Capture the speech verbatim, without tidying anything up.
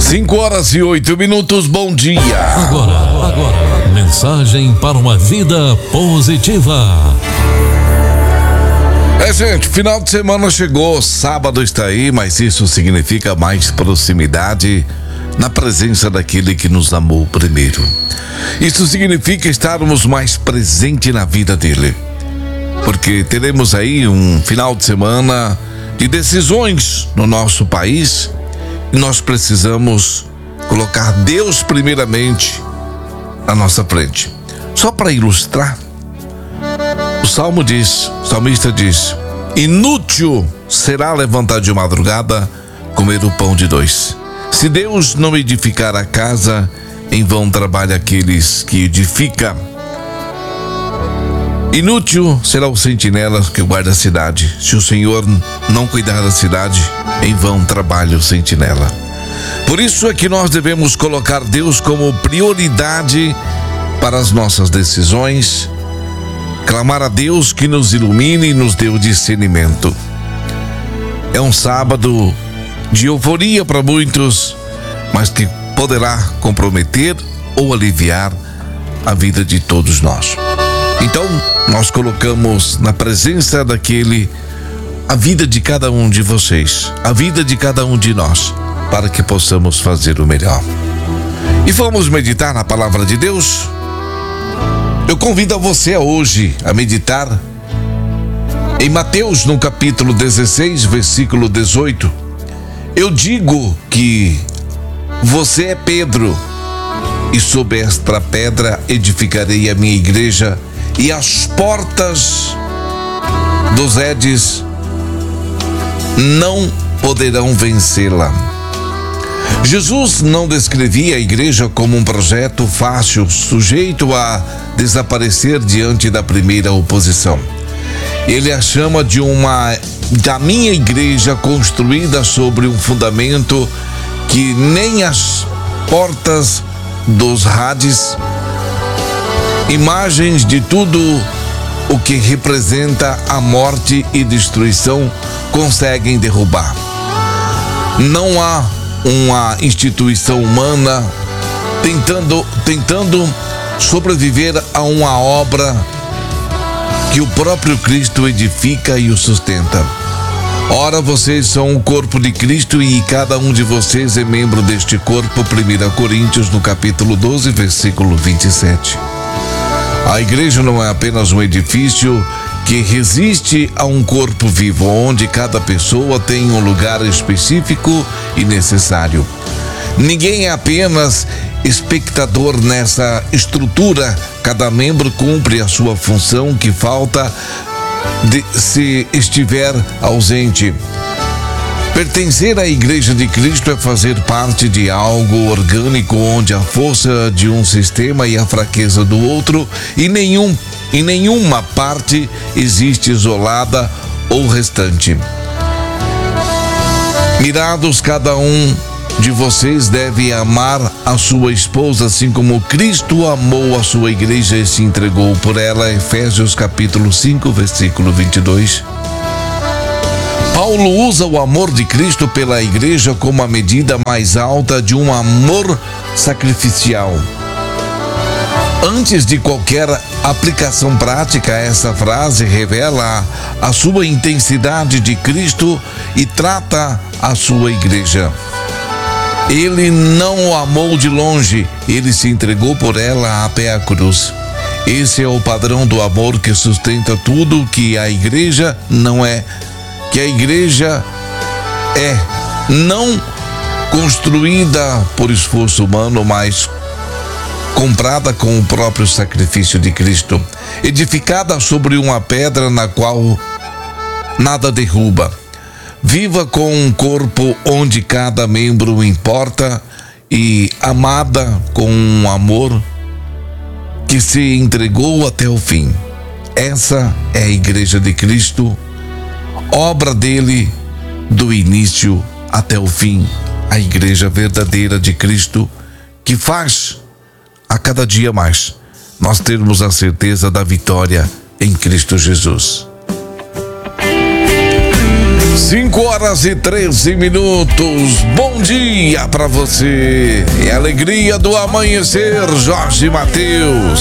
Cinco horas e oito minutos, bom dia. Agora, agora, mensagem para uma vida positiva. É, gente, final de semana chegou, sábado está aí, mas isso significa mais proximidade na presença daquele que nos amou primeiro. Isso significa estarmos mais presentes na vida dele. Porque teremos aí um final de semana de decisões no nosso país e nós precisamos colocar Deus primeiramente na nossa frente. Só para ilustrar, o Salmo diz, o salmista diz: inútil será levantar de madrugada, comer o pão de dois. Se Deus não edificar a casa, em vão trabalha aqueles que edificam. Inútil será o sentinela que guarda a cidade. Se o Senhor não cuidar da cidade, em vão trabalha o sentinela. Por isso é que nós devemos colocar Deus como prioridade para as nossas decisões, clamar a Deus que nos ilumine e nos dê o discernimento. É um sábado de euforia para muitos, mas que poderá comprometer ou aliviar a vida de todos nós. Então, nós colocamos na presença daquele a vida de cada um de vocês, a vida de cada um de nós, para que possamos fazer o melhor. E vamos meditar na palavra de Deus? Eu convido a você hoje a meditar em Mateus, no capítulo dezesseis, versículo dezoito. Eu digo que você é Pedro, e sobre esta pedra edificarei a minha igreja, e as portas dos Hades não poderão vencê-la. Jesus não descrevia a igreja como um projeto fácil, sujeito a desaparecer diante da primeira oposição. Ele a chama de uma da minha igreja construída sobre um fundamento que nem as portas dos Hades, imagens de tudo o que representa a morte e destruição, conseguem derrubar. Não há uma instituição humana tentando, tentando sobreviver a uma obra que o próprio Cristo edifica e o sustenta. Ora, vocês são o corpo de Cristo e cada um de vocês é membro deste corpo. primeira Coríntios, no capítulo doze, versículo vinte e sete. A igreja não é apenas um edifício que resiste a um corpo vivo, onde cada pessoa tem um lugar específico e necessário. Ninguém é apenas espectador nessa estrutura. Cada membro cumpre a sua função que falta de, se estiver ausente. Pertencer à Igreja de Cristo é fazer parte de algo orgânico, onde a força de um sistema e a fraqueza do outro, e nenhum, em nenhuma parte existe isolada ou restante. Mirados, cada um de vocês deve amar a sua esposa, assim como Cristo amou a sua igreja e se entregou por ela. Efésios capítulo cinco, versículo vinte e dois. Paulo usa o amor de Cristo pela igreja como a medida mais alta de um amor sacrificial. Antes de qualquer aplicação prática, essa frase revela a sua intensidade de Cristo e trata a sua igreja. Ele não o amou de longe, ele se entregou por ela até a cruz. Esse é o padrão do amor que sustenta tudo que a igreja não é, que a igreja é, não construída por esforço humano, mas comprada com o próprio sacrifício de Cristo, edificada sobre uma pedra na qual nada derruba. Viva com um corpo onde cada membro importa e amada com um amor que se entregou até o fim. Essa é a Igreja de Cristo, obra dele do início até o fim. A Igreja verdadeira de Cristo, que faz a cada dia mais nós termos a certeza da vitória em Cristo Jesus. cinco horas e treze minutos. Bom dia pra você. É a alegria do amanhecer, Jorge Mateus.